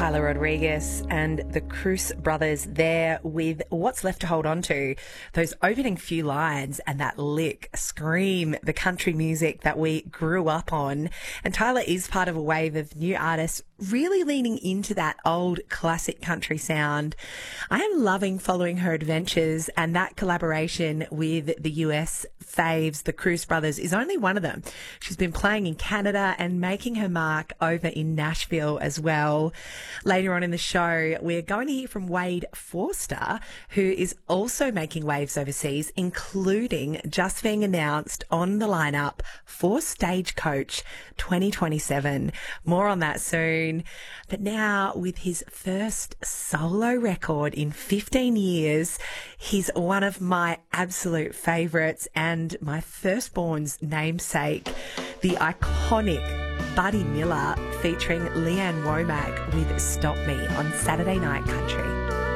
Tyler Rodriguez and the Cruz brothers there with What's Left to Hold On To. Those opening few lines and that lick scream the country music that we grew up on. And Tyler is part of a wave of new artists really leaning into that old classic country sound. I am loving following her adventures, and that collaboration with the US faves, the Cruz brothers, is only one of them. She's been playing in Canada and making her mark over in Nashville as well. Later on in the show, we're going to hear from Wade Forster, who is also making waves overseas, including just being announced on the lineup for Stagecoach 2027. More on that soon. But now, with his first solo record in 15 years, he's one of my absolute favourites and my firstborn's namesake, the iconic Buddy Miller featuring Leanne Womack with Stop Me on Saturday Night Country.